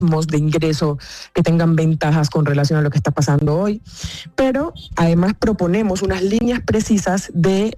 de ingreso que tengan ventajas con relación a lo que está pasando hoy, pero además proponemos unas líneas precisas de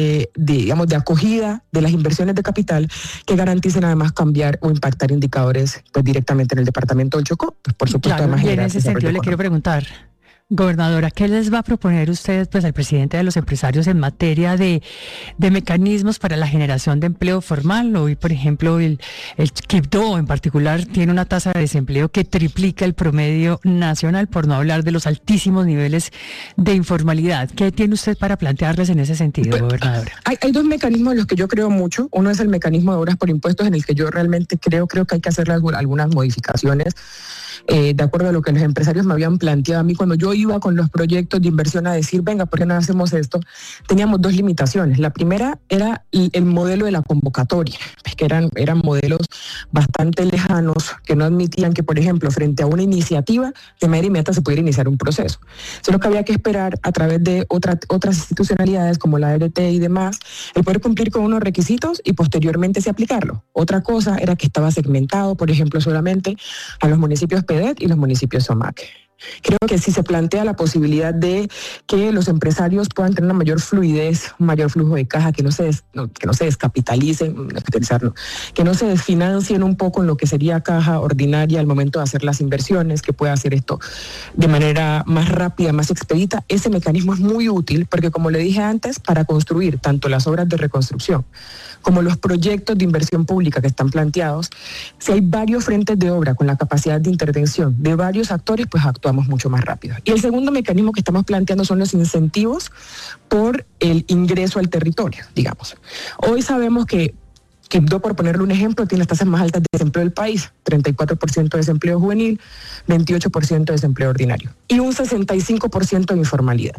acogida de las inversiones de capital que garanticen además cambiar o impactar indicadores pues directamente en el departamento del Chocó, pues por supuesto. Claro, además y en ese sentido le quiero preguntar, gobernadora, ¿qué les va a proponer usted pues al presidente de los empresarios en materia de mecanismos para la generación de empleo formal? Hoy, por ejemplo, el Quibdó en particular tiene una tasa de desempleo que triplica el promedio nacional, por no hablar de los altísimos niveles de informalidad. ¿Qué tiene usted para plantearles en ese sentido, gobernadora? Hay dos mecanismos en los que yo creo mucho. Uno es el mecanismo de obras por impuestos, en el que yo realmente creo que hay que hacer algunas modificaciones. De acuerdo a lo que los empresarios me habían planteado a mí cuando yo iba con los proyectos de inversión a decir, venga, ¿por qué no hacemos esto? Teníamos dos limitaciones. La primera era el modelo de la convocatoria, que eran modelos bastante lejanos, que no admitían que, por ejemplo, frente a una iniciativa, de manera inmediata se pudiera iniciar un proceso. Solo que había que esperar a través de otras institucionalidades como la ART y demás, el poder cumplir con unos requisitos y posteriormente sí aplicarlo. Otra cosa era que estaba segmentado, por ejemplo, solamente a los municipios PEDET y los municipios SOMAC. Creo que si se plantea la posibilidad de que los empresarios puedan tener una mayor fluidez, un mayor flujo de caja, que no se descapitalicen, que no se desfinancien un poco en lo que sería caja ordinaria al momento de hacer las inversiones, que pueda hacer esto de manera más rápida, más expedita, ese mecanismo es muy útil porque, como le dije antes, para construir tanto las obras de reconstrucción como los proyectos de inversión pública que están planteados, si hay varios frentes de obra con la capacidad de intervención de varios actores, pues actuamos mucho más rápido. Y el segundo mecanismo que estamos planteando son los incentivos por el ingreso al territorio, digamos. Hoy sabemos que Quibdó, por ponerle un ejemplo, tiene las tasas más altas de desempleo del país, 34% de desempleo juvenil, 28% de desempleo ordinario y un 65% de informalidad.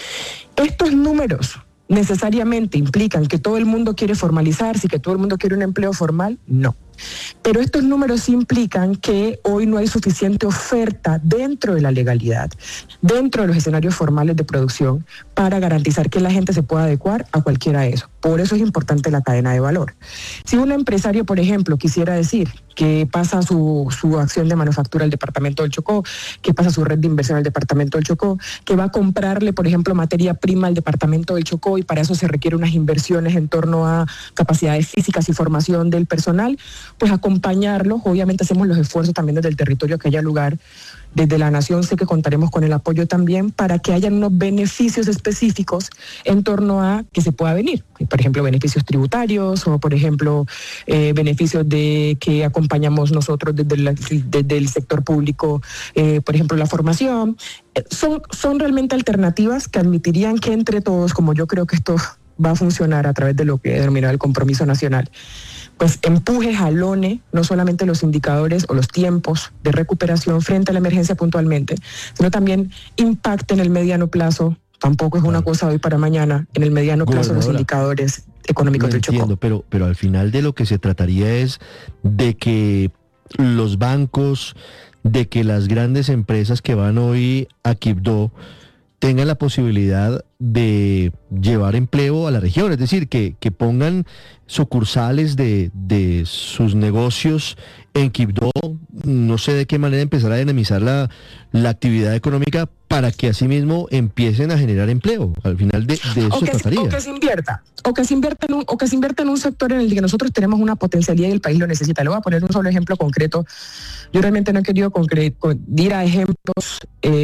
Estos números necesariamente implican que todo el mundo quiere formalizarse y que todo el mundo quiere un empleo formal, no. Pero estos números sí implican que hoy no hay suficiente oferta dentro de la legalidad, dentro de los escenarios formales de producción, para garantizar que la gente se pueda adecuar a cualquiera de eso. Por eso es importante la cadena de valor. Si un empresario, por ejemplo, quisiera decir que pasa su acción de manufactura al departamento del Chocó, que pasa su red de inversión al departamento del Chocó, que va a comprarle, por ejemplo, materia prima al departamento del Chocó y para eso se requieren unas inversiones en torno a capacidades físicas y formación del personal, pues acompañarlos. Obviamente hacemos los esfuerzos también desde el territorio que haya lugar. Desde la Nación sé que contaremos con el apoyo también para que hayan unos beneficios específicos en torno a que se pueda venir. Por ejemplo, beneficios tributarios o, por ejemplo, beneficios de que acompañamos nosotros desde el sector público, por ejemplo, la formación. Son realmente alternativas que admitirían que entre todos, como yo creo que esto va a funcionar a través de lo que he denominado el compromiso nacional, pues empuje, jalone, no solamente los indicadores o los tiempos de recuperación frente a la emergencia puntualmente, sino también impacte en el mediano plazo. Tampoco es una cosa hoy para mañana, en el mediano plazo los indicadores económicos del Chocó. Entiendo, pero al final de lo que se trataría es de que los bancos, de que las grandes empresas que van hoy a Quibdó tengan la posibilidad de llevar empleo a la región, es decir, que pongan sucursales de sus negocios en Quibdó, no sé de qué manera empezar a dinamizar la actividad económica para que asimismo empiecen a generar empleo. Al final de eso se trataría. O que se invierta en un sector en el que nosotros tenemos una potencialidad y el país lo necesita. Le voy a poner un solo ejemplo concreto. Yo realmente no he querido ir a ejemplos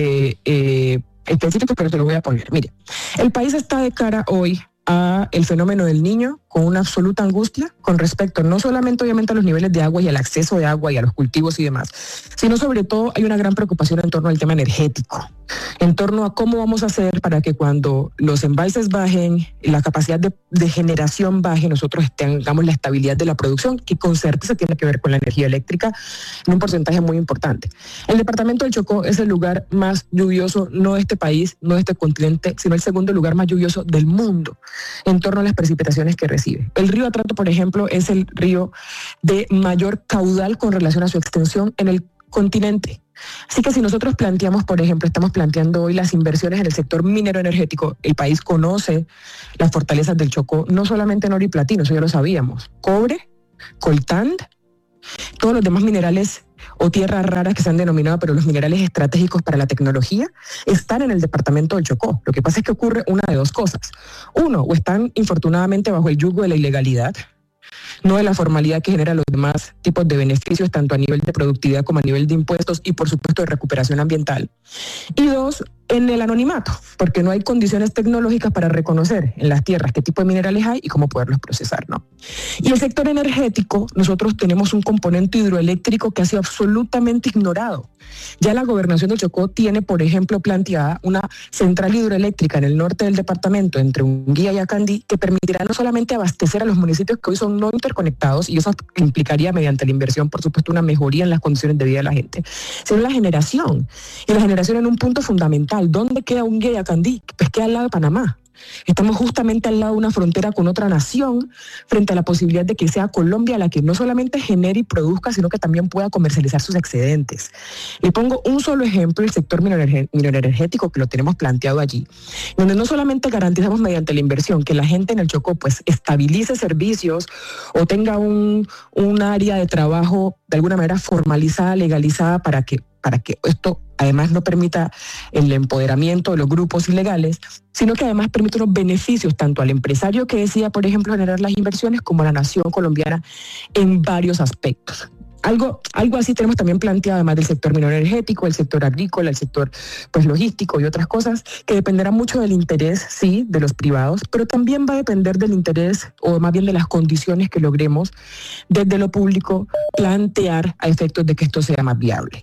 específicos, pero te lo voy a poner. Mire, el país está de cara hoy a el fenómeno del Niño con una absoluta angustia con respecto no solamente obviamente a los niveles de agua y al acceso de agua y a los cultivos y demás, sino sobre todo hay una gran preocupación en torno al tema energético, en torno a cómo vamos a hacer para que cuando los embalses bajen, la capacidad de generación baje, nosotros tengamos la estabilidad de la producción, que con certeza tiene que ver con la energía eléctrica en un porcentaje muy importante. El departamento del Chocó es el lugar más lluvioso, no de este país, no de este continente, sino el segundo lugar más lluvioso del mundo en torno a las precipitaciones que recibe. El río Atrato, por ejemplo, es el río de mayor caudal con relación a su extensión en el continente. Así que si nosotros planteamos, por ejemplo, estamos planteando hoy las inversiones en el sector minero energético, el país conoce las fortalezas del Chocó, no solamente en oro y platino, eso ya lo sabíamos, cobre, coltán, todos los demás minerales o tierras raras que se han denominado, pero los minerales estratégicos para la tecnología, están en el departamento del Chocó. Lo que pasa es que ocurre una de dos cosas. Uno, o están infortunadamente bajo el yugo de la ilegalidad, no de la formalidad que genera los demás tipos de beneficios, tanto a nivel de productividad como a nivel de impuestos y por supuesto de recuperación ambiental. Y dos, en el anonimato, porque no hay condiciones tecnológicas para reconocer en las tierras qué tipo de minerales hay y cómo poderlos procesar, ¿no? Y el sector energético, nosotros tenemos un componente hidroeléctrico que ha sido absolutamente ignorado. Ya la gobernación del Chocó tiene, por ejemplo, planteada una central hidroeléctrica en el norte del departamento, entre Unguía y Acandí, que permitirá no solamente abastecer a los municipios que hoy son no interconectados, y eso implicaría mediante la inversión, por supuesto, una mejoría en las condiciones de vida de la gente, sino la generación. Y la generación en un punto fundamental. ¿Dónde queda Unguía y Acandí? Pues queda al lado de Panamá. Estamos justamente al lado de una frontera con otra nación, frente a la posibilidad de que sea Colombia la que no solamente genere y produzca, sino que también pueda comercializar sus excedentes. Le pongo un solo ejemplo, el sector mineroenergético, que lo tenemos planteado allí, donde no solamente garantizamos mediante la inversión que la gente en el Chocó pues estabilice servicios o tenga un área de trabajo de alguna manera formalizada, legalizada, para que esto además no permita el empoderamiento de los grupos ilegales, sino que además permite unos beneficios tanto al empresario que decida, por ejemplo, generar las inversiones, como a la nación colombiana en varios aspectos. Algo así tenemos también planteado, además del sector mineroenergético, el sector agrícola, el sector pues logístico y otras cosas, que dependerá mucho del interés, sí, de los privados, pero también va a depender del interés, o más bien de las condiciones que logremos desde lo público plantear a efectos de que esto sea más viable.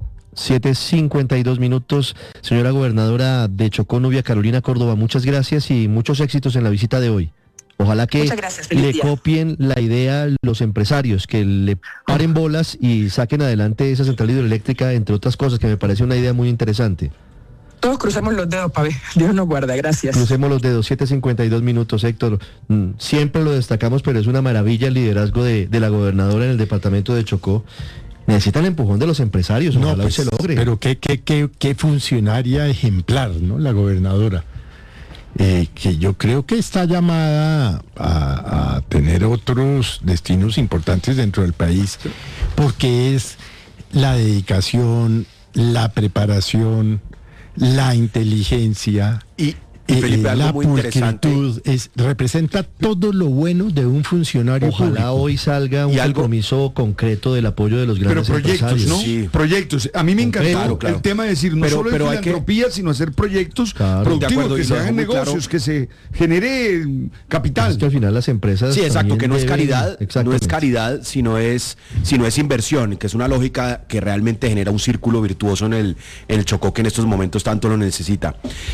7:52. Señora gobernadora de Chocó, Nubia Carolina Córdoba, muchas gracias y muchos éxitos en la visita de hoy. Ojalá que le copien la idea los empresarios, que le paren bolas y saquen adelante esa central hidroeléctrica, entre otras cosas, que me parece una idea muy interesante. Todos crucemos los dedos, Pabé. Dios nos guarda, gracias. Crucemos los dedos. 7:52, Héctor. Siempre lo destacamos, pero es una maravilla el liderazgo de la gobernadora en el departamento de Chocó. Necesitan el empujón de los empresarios, ojalá hoy se logre. Pero qué funcionaria ejemplar, ¿no? La gobernadora. Que yo creo que está llamada a tener otros destinos importantes dentro del país, porque es la dedicación, la preparación, la inteligencia y Felipe, la pulcritud, representa todo lo bueno de un funcionario Ojalá público. Hoy salga un compromiso concreto del apoyo de los grandes empresarios. ¿No? Sí. Proyectos. A mí me encantó el tema de decir, no solo de filantropía, sino hacer proyectos productivos, que se hagan negocios, que se genere capital. Es que al final las empresas... Sí, exacto, que no es caridad, sino es inversión, que es una lógica que realmente genera un círculo virtuoso en el Chocó, que en estos momentos tanto lo necesita.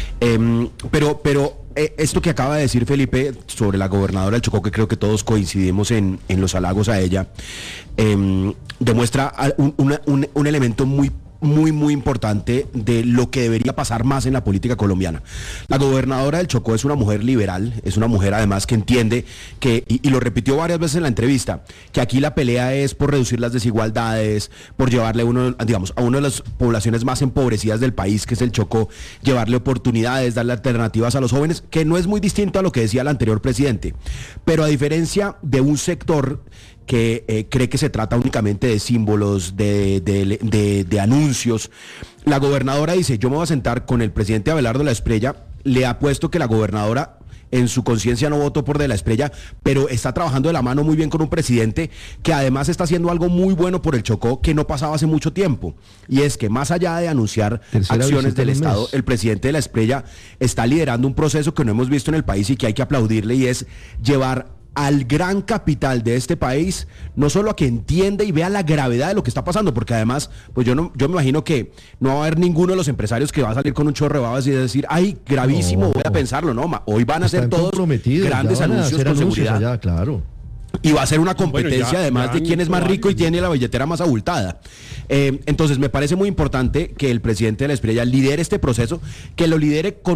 Pero esto que acaba de decir Felipe sobre la gobernadora del Chocó, que creo que todos coincidimos en los halagos a ella, demuestra un elemento muy importante de lo que debería pasar más en la política colombiana. La gobernadora del Chocó es una mujer liberal, es una mujer además que entiende que, y lo repitió varias veces en la entrevista, que aquí la pelea es por reducir las desigualdades, por llevarle a una de las poblaciones más empobrecidas del país, que es el Chocó, llevarle oportunidades, darle alternativas a los jóvenes, que no es muy distinto a lo que decía el anterior presidente. Pero a diferencia de un sector que cree que se trata únicamente de símbolos, de anuncios, la gobernadora dice, yo me voy a sentar con el presidente Abelardo de la Espriella. Le apuesto que la gobernadora en su conciencia no votó por de la Espriella, pero está trabajando de la mano muy bien con un presidente que además está haciendo algo muy bueno por el Chocó, que no pasaba hace mucho tiempo, y es que más allá de anunciar acciones del Estado, el presidente de la Espriella está liderando un proceso que no hemos visto en el país y que hay que aplaudirle, y es llevar al gran capital de este país, no solo a que entienda y vea la gravedad de lo que está pasando, porque además, pues yo me imagino que no va a haber ninguno de los empresarios que va a salir con un chorro de babas y decir, ay, gravísimo, voy a pensarlo, no, hoy van a ser todos grandes anuncios con seguridad. Allá, claro. Y va a ser una competencia además de quién es más rico y tiene la billetera más abultada. Entonces me parece muy importante que el presidente de la Espriella lidere este proceso, que lo lidere con una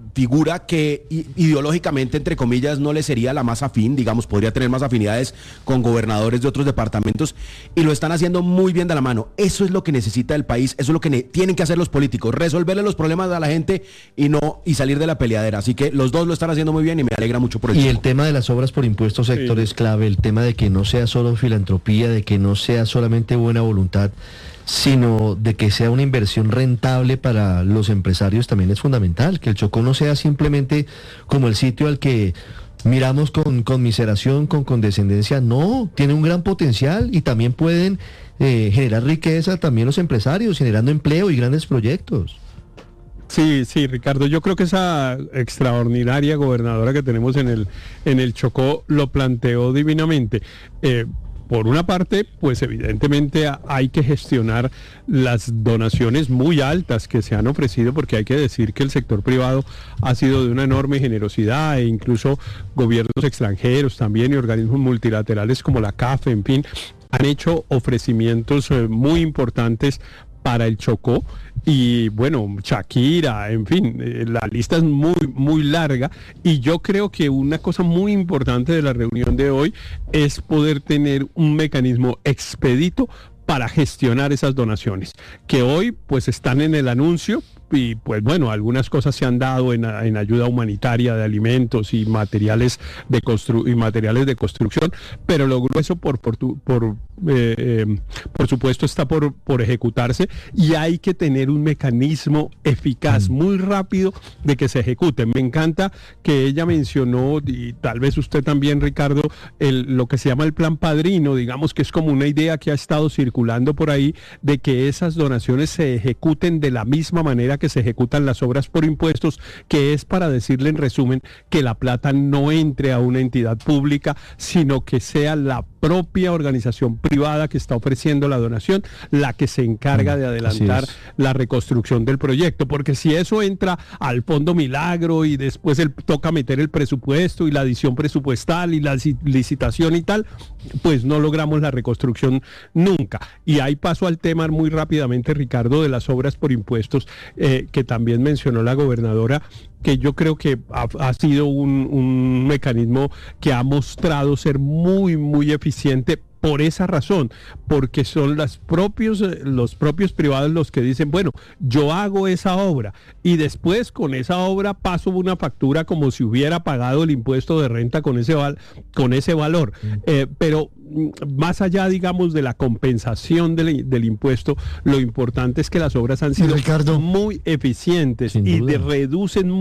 figura que ideológicamente, entre comillas, no le sería la más afín, digamos, podría tener más afinidades con gobernadores de otros departamentos, y lo están haciendo muy bien de la mano. Eso es lo que necesita el país, eso es lo que tienen que hacer los políticos, resolverle los problemas a la gente y salir de la peleadera. Así que los dos lo están haciendo muy bien y me alegra mucho por eso. Y el tema de las obras por impuestos, Héctor, es clave, el tema de que no sea solo filantropía, de que no sea solamente buena voluntad, sino de que sea una inversión rentable para los empresarios también es fundamental, que el Chocó no sea simplemente como el sitio al que miramos con conmiseración, con condescendencia. No, tiene un gran potencial y también pueden generar riqueza también los empresarios, generando empleo y grandes proyectos. Sí, Ricardo, yo creo que esa extraordinaria gobernadora que tenemos en el Chocó lo planteó divinamente. Por una parte, pues evidentemente hay que gestionar las donaciones muy altas que se han ofrecido, porque hay que decir que el sector privado ha sido de una enorme generosidad, e incluso gobiernos extranjeros también y organismos multilaterales como la CAF, en fin, han hecho ofrecimientos muy importantes para el Chocó. Y bueno, Shakira, en fin, la lista es muy larga, y yo creo que una cosa muy importante de la reunión de hoy es poder tener un mecanismo expedito para gestionar esas donaciones, que hoy pues están en el anuncio. Y pues bueno, algunas cosas se han dado en ayuda humanitaria de alimentos y materiales de construcción, pero lo grueso por supuesto está por ejecutarse, y hay que tener un mecanismo eficaz, muy rápido, de que se ejecute. Me encanta que ella mencionó, y tal vez usted también, Ricardo, lo que se llama el plan padrino, digamos que es como una idea que ha estado circulando por ahí, de que esas donaciones se ejecuten de la misma manera que se ejecutan las obras por impuestos, que es, para decirle en resumen, que la plata no entre a una entidad pública, sino que sea la propia organización privada que está ofreciendo la donación la que se encarga de adelantar la reconstrucción del proyecto, porque si eso entra al Fondo Milagro y después toca meter el presupuesto y la adición presupuestal y la licitación y tal, pues no logramos la reconstrucción nunca. Y ahí paso al tema muy rápidamente, Ricardo, de las obras por impuestos, que también mencionó la gobernadora, que yo creo que ha sido un mecanismo que ha mostrado ser muy eficiente. Por esa razón, porque son los propios privados los que dicen, bueno, yo hago esa obra y después con esa obra paso una factura como si hubiera pagado el impuesto de renta con ese valor. Pero más allá, digamos, de la compensación del impuesto, lo importante es que las obras han sido, Ricardo, muy eficientes y reducen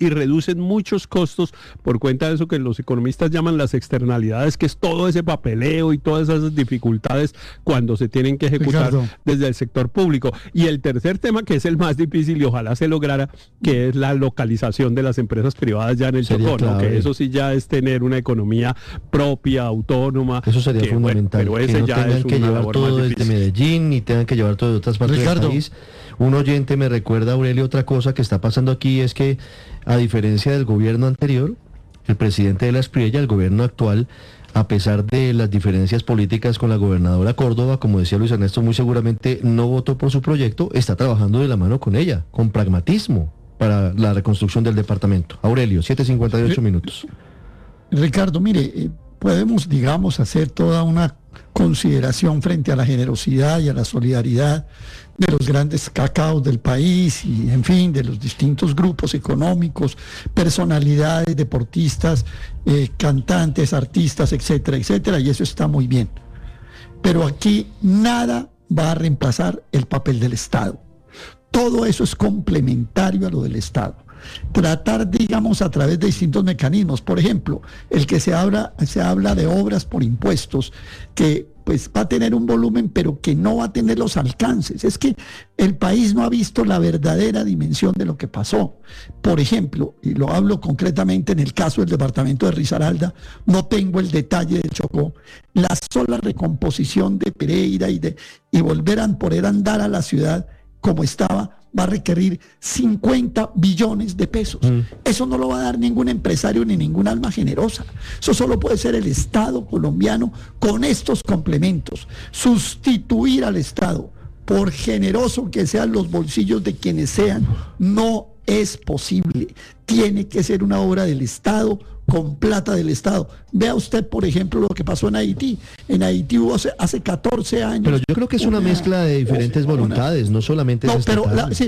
muchos costos por cuenta de eso que los economistas llaman las externalidades, que es todo ese papeleo y todas esas dificultades cuando se tienen que ejecutar, Ricardo, desde el sector público. Y el tercer tema, que es el más difícil y ojalá se lograra, que es la localización de las empresas privadas ya en el Chocó, ¿no? Que eso sí ya es tener una economía propia, autónoma. Eso sería fundamental, bueno, pero que no tengan que llevar todo desde Medellín ni tengan que llevar todo de otras partes del país. Un oyente me recuerda, Aurelio, otra cosa que está pasando aquí es que, a diferencia del gobierno anterior, el presidente de la Espriella, el gobierno actual, a pesar de las diferencias políticas con la gobernadora Córdoba, como decía Luis Ernesto, muy seguramente no votó por su proyecto, está trabajando de la mano con ella, con pragmatismo, para la reconstrucción del departamento. Aurelio, 7:58 minutos. Ricardo, mire, podemos, digamos, hacer toda una consideración frente a la generosidad y a la solidaridad de los grandes cacaos del país y, en fin, de los distintos grupos económicos, personalidades, deportistas, cantantes, artistas, etcétera, etcétera, y eso está muy bien. Pero aquí nada va a reemplazar el papel del Estado. Todo eso es complementario a lo del Estado. Tratar, digamos, a través de distintos mecanismos, por ejemplo, el que se habla de obras por impuestos, que pues va a tener un volumen, pero que no va a tener los alcances. Es que el país no ha visto la verdadera dimensión de lo que pasó. Por ejemplo, y lo hablo concretamente en el caso del departamento de Risaralda, no tengo el detalle del Chocó, la sola recomposición de Pereira y volver a poder andar a la ciudad como estaba, va a requerir 50 billones de pesos. Eso no lo va a dar ningún empresario ni ningún alma generosa. Eso solo puede ser el Estado colombiano con estos complementos. Sustituir al Estado, por generoso que sean los bolsillos de quienes sean, no es posible. Tiene que ser una obra del Estado, con plata del Estado. Vea usted, por ejemplo, lo que pasó en Haití. En Haití hubo hace 14 años. Pero yo creo que es una mezcla de diferentes voluntades, no solamente no, es pero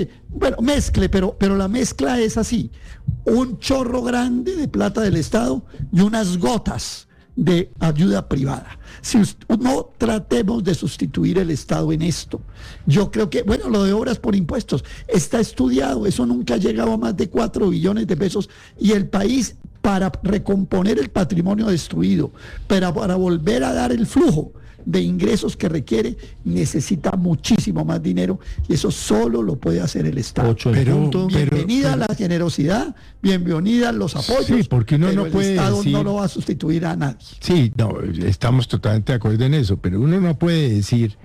mezcle, pero la mezcla es así: un chorro grande de plata del Estado y unas gotas de ayuda privada. Si no tratemos de sustituir el Estado en esto. Yo creo que, lo de obras por impuestos está estudiado, eso nunca ha llegado a más de 4 billones de pesos, y el país, para recomponer el patrimonio destruido, para volver a dar el flujo de ingresos que requiere, necesita muchísimo más dinero, y eso solo lo puede hacer el Estado. Bienvenida la generosidad, bienvenida los apoyos, sí, porque uno no puede el Estado decir, no lo va a sustituir a nadie. Sí, no, estamos totalmente de acuerdo en eso, pero uno no puede decir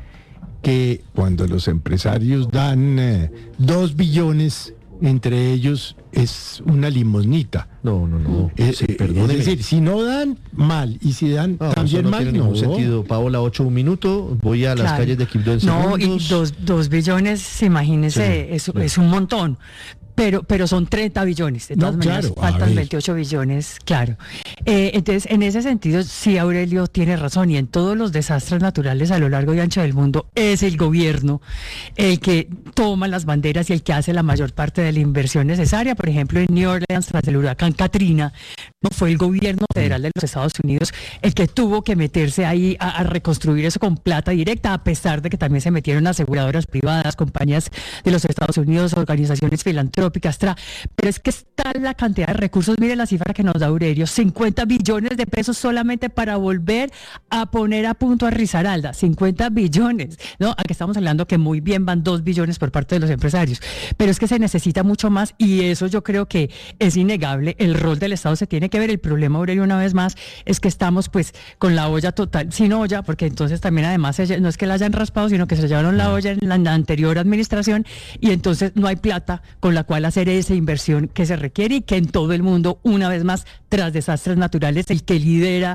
que cuando los empresarios dan 2 billones, entre ellos es una limosnita. No. Es decir, si no dan, mal. Y si dan, también no mal. Tiene ningún sentido. Paola, 8 un minuto. Voy a las calles de Quibdó en segundos. Y 2 billones, imagínese, sí, es un montón. Pero son 30 billones, de todas maneras, faltan 28 billones, claro. Entonces, en ese sentido, sí, Aurelio tiene razón, y en todos los desastres naturales a lo largo y ancho del mundo, es el gobierno el que toma las banderas y el que hace la mayor parte de la inversión necesaria. Por ejemplo, en New Orleans, tras el huracán Katrina, no fue el gobierno federal de los Estados Unidos el que tuvo que meterse ahí a reconstruir eso con plata directa, a pesar de que también se metieron aseguradoras privadas, compañías de los Estados Unidos, organizaciones filantrópicas, pero es que está la cantidad de recursos. Mire la cifra que nos da Aurelio: 50 billones de pesos solamente para volver a poner a punto a Risaralda. 50 billones, ¿no? Aquí estamos hablando que muy bien van 2 billones por parte de los empresarios, pero es que se necesita mucho más, y eso yo creo que es innegable. El rol del Estado se tiene que ver. El problema, Aurelio, una vez más, es que estamos pues con la olla total, sin olla, porque entonces también además no es que la hayan raspado, sino que se llevaron la olla en la anterior administración, y entonces no hay plata con la cual hacer esa inversión que se requiere, y que en todo el mundo, una vez más, tras desastres naturales, el que lidera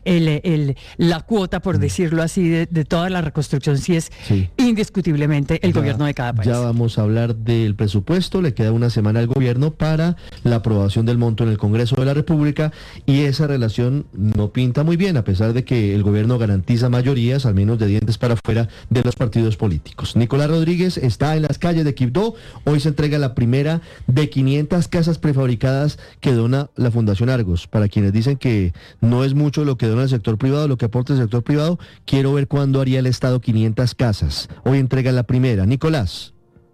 la cuota, por decirlo así, de toda la reconstrucción, sí es indiscutiblemente el gobierno de cada país. Ya vamos a hablar del presupuesto. Le queda una semana al gobierno para la aprobación del monto en el Congreso de la República, y esa relación no pinta muy bien, a pesar de que el gobierno garantiza mayorías, al menos de dientes para afuera, de los partidos políticos. Nicolás Rodríguez está en las calles de Quibdó. Hoy se entrega la primera de 500 casas prefabricadas que dona la Fundación Argos. Para quienes dicen que no es mucho lo que dona el sector privado, lo que aporta el sector privado, quiero ver cuándo haría el Estado 500 casas. Hoy entrega la primera. Nicolás.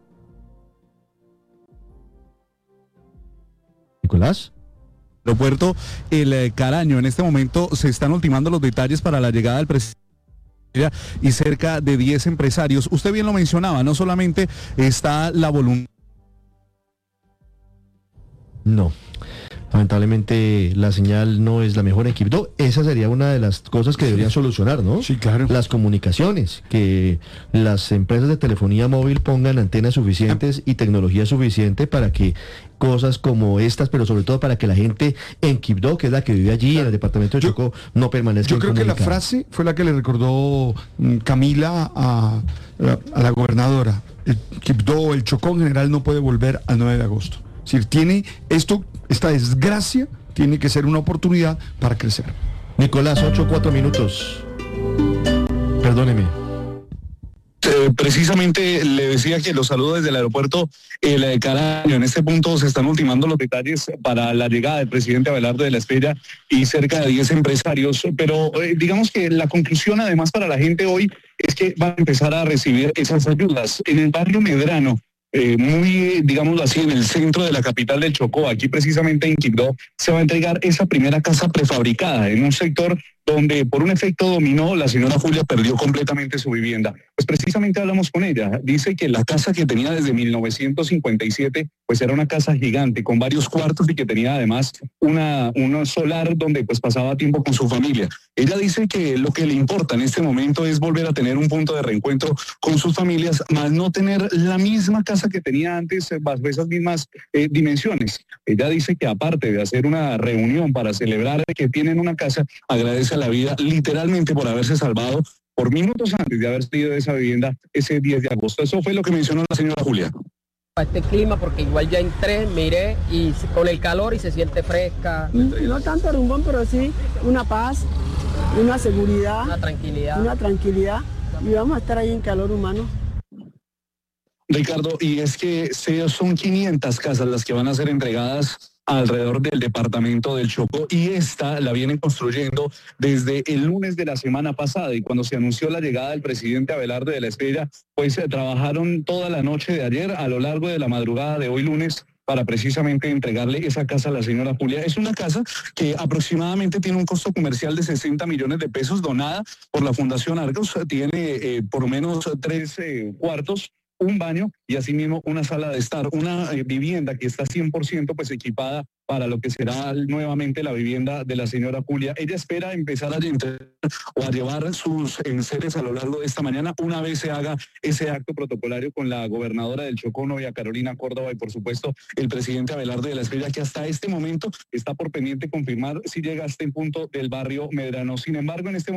Aeropuerto El Caraño. En este momento se están ultimando los detalles para la llegada del presidente y cerca de 10 empresarios. Usted bien lo mencionaba, no solamente está la voluntad. No, lamentablemente la señal no es la mejor en Quibdó. Esa sería una de las cosas que deberían solucionar, ¿no? Sí, claro. Las comunicaciones, que las empresas de telefonía móvil pongan antenas suficientes y tecnología suficiente para que cosas como estas, pero sobre todo para que la gente en Quibdó, que es la que vive allí, en el departamento de Chocó, no permanezca incomunicada. Yo creo que la frase fue la que le recordó Camila a la gobernadora. El Quibdó, el Chocó en general no puede volver al 9 de agosto. Es decir, esta desgracia tiene que ser una oportunidad para crecer. Nicolás, 8:04 minutos. Perdóneme. Precisamente le decía que los saludo desde el aeropuerto El Caraño. En este punto se están ultimando los detalles para la llegada del presidente Abelardo de la Espriella y cerca de 10 empresarios, pero digamos que la conclusión además para la gente hoy es que van a empezar a recibir esas ayudas. En el barrio Medrano, muy, digámoslo así, en el centro de la capital del Chocó, aquí precisamente en Quibdó, se va a entregar esa primera casa prefabricada en un sector donde por un efecto dominó la señora Julia perdió completamente su vivienda. Pues precisamente hablamos con ella. Dice que la casa que tenía desde 1957 pues era una casa gigante con varios cuartos y que tenía además un solar donde pues pasaba tiempo con su familia. Ella dice que lo que le importa en este momento es volver a tener un punto de reencuentro con sus familias, más no tener la misma casa que tenía antes bajo esas mismas dimensiones. Ella dice que aparte de hacer una reunión para celebrar que tienen una casa, agradece a la vida literalmente por haberse salvado por minutos antes de haber salido de esa vivienda ese 10 de agosto. Eso fue lo que mencionó la señora Julia. a este clima porque igual ya entré, miré y con el calor y se siente fresca. No tanto rumbón, pero sí una paz, una seguridad, una tranquilidad y vamos a estar ahí en calor humano. Ricardo, y es que son 500 casas las que van a ser entregadas alrededor del departamento del Chocó y esta la vienen construyendo desde el lunes de la semana pasada, y cuando se anunció la llegada del presidente Abelardo de la Espriella, pues trabajaron toda la noche de ayer a lo largo de la madrugada de hoy lunes para precisamente entregarle esa casa a la señora Julia. Es una casa que aproximadamente tiene un costo comercial de 60 millones de pesos, donada por la Fundación Argos, tiene por lo menos 3 cuartos, un baño y asimismo una sala de estar, una vivienda que está 100% pues equipada para lo que será nuevamente la vivienda de la señora Julia. Ella espera empezar a llevar sus enseres a lo largo de esta mañana, una vez se haga ese acto protocolario con la gobernadora del Chocó, Novia Carolina Córdoba, y por supuesto el presidente Abelardo de la Espriella, que hasta este momento está por pendiente confirmar si llega a este punto del barrio Medrano. Sin embargo, en este